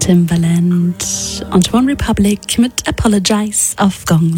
Timbaland und One Republic mit Apologize auf Gong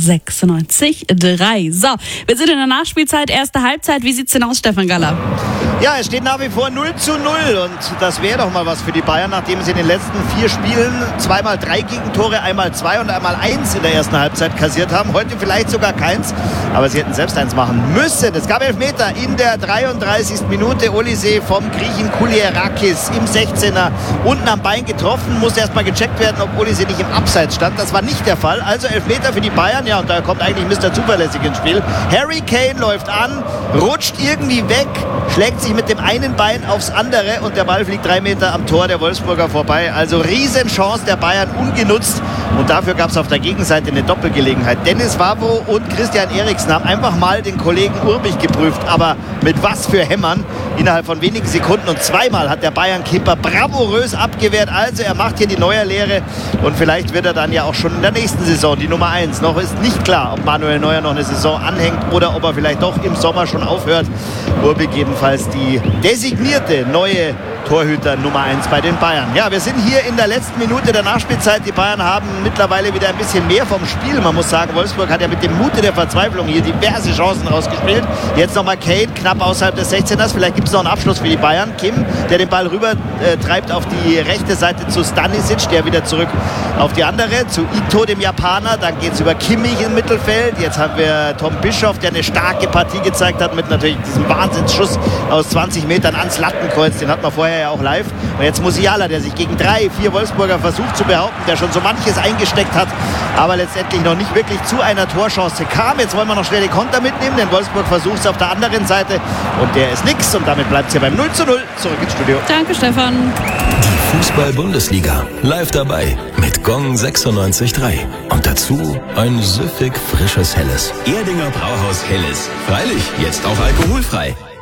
96.3. So, wir sind in der Nachspielzeit, erste Halbzeit. Wie sieht's denn aus, Stefan Galler? Ja, es steht nach wie vor 0:0 und das wäre doch mal was für die Bayern, nachdem sie in den letzten 4 Spielen zweimal 3 Gegentore, einmal 2 und einmal 1 in der ersten Halbzeit kassiert haben. Heute vielleicht sogar keins, aber sie hätten selbst eins machen müssen. Es gab Elfmeter in der 33. Minute. Olise vom Griechen Kulierakis im 16er unten am Bein getroffen. Musste erstmal gecheckt werden, ob Olise nicht im Abseits stand. Das war nicht der Fall. Also Elfmeter für die Bayern. Ja, und da kommt eigentlich Mr. Zuverlässig ins Spiel. Harry Kane läuft an, rutscht irgendwie weg, schlägt sich mit dem einen Bein aufs andere und der Ball fliegt 3 Meter am Tor der Wolfsburger vorbei. Also Riesenchance der Bayern ungenutzt. Und dafür gab es auf der Gegenseite eine Doppelgelegenheit. Dennis Wavro und Christian Eriksen haben einfach mal den Kollegen Urbich geprüft. Aber mit was für Hämmern innerhalb von wenigen Sekunden. Und zweimal hat der Bayern-Keeper bravourös abgewehrt. Also er macht hier die Neuerlehre. Und vielleicht wird er dann ja auch schon in der nächsten Saison die Nummer 1. Noch ist nicht klar, ob Manuel Neuer noch eine Saison anhängt oder ob er vielleicht doch im Sommer schon aufhört. Urbich jedenfalls die designierte neue Torhüter Nummer 1 bei den Bayern. Ja, wir sind hier in der letzten Minute der Nachspielzeit. Die Bayern haben mittlerweile wieder ein bisschen mehr vom Spiel. Man muss sagen, Wolfsburg hat ja mit dem Mute der Verzweiflung hier diverse Chancen rausgespielt. Jetzt nochmal Kane, knapp außerhalb des 16ers. Vielleicht gibt es noch einen Abschluss für die Bayern. Kim, der den Ball rüber treibt auf die rechte Seite zu Stanisic, der wieder zurück auf die andere, zu Ito, dem Japaner. Dann geht es über Kimmich im Mittelfeld. Jetzt haben wir Tom Bischoff, der eine starke Partie gezeigt hat mit natürlich diesem Wahnsinnsschuss aus 20 Metern ans Lattenkreuz. Den hat man vorher ja auch live. Und jetzt Musiala, der sich gegen 3, 4 Wolfsburger versucht zu behaupten, der schon so manches eingesteckt hat, aber letztendlich noch nicht wirklich zu einer Torchance kam. Jetzt wollen wir noch schnell den Konter mitnehmen, denn Wolfsburg versucht es auf der anderen Seite und der ist nix und damit bleibt es hier beim 0:0. Zurück ins Studio. Danke, Stefan. Die Fußball-Bundesliga live dabei mit Gong 96.3 und dazu ein süffig frisches Helles. Erdinger Brauhaus Helles. Freilich, jetzt auch alkoholfrei.